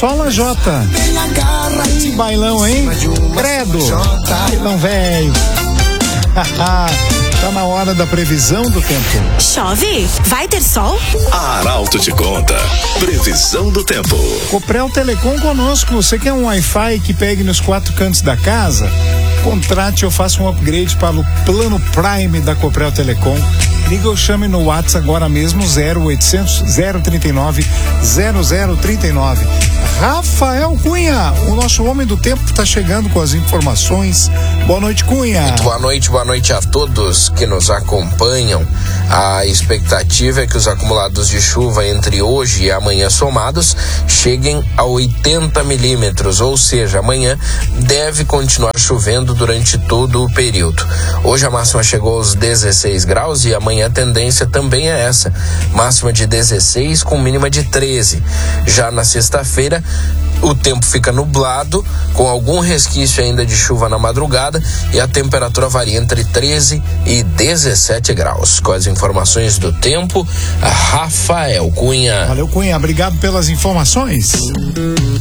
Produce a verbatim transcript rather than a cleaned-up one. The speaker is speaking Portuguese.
só lajota. Que bailão, hein? Credo. Bailão velho. Tá na hora da previsão do tempo. Chove? Vai ter sol? A Arauto te conta. Previsão do tempo. Coprel Telecom conosco. Você quer um Wi-Fi que pegue nos quatro cantos da casa? Contrate ou faça um upgrade para o plano Prime da Coprel Telecom. Liga ou chame no WhatsApp agora mesmo, zero oitocentos, zero trinta e nove, zero zero trinta e nove. Rafael Cunha, o nosso homem do tempo, está chegando com as informações. Boa noite, Cunha. Muito boa noite, boa noite a todos que nos acompanham. A expectativa é que os acumulados de chuva entre hoje e amanhã somados cheguem a oitenta milímetros, ou seja, amanhã deve continuar chovendo durante todo o período. Hoje a máxima chegou aos dezesseis graus e amanhã a tendência também é essa, máxima de dezesseis com mínima de treze. Já na sexta-feira o tempo fica nublado, com algum resquício ainda de chuva na madrugada, e a temperatura varia entre treze e dezessete graus. Com as informações do tempo, Rafael Cunha. Valeu, Cunha. Obrigado pelas informações.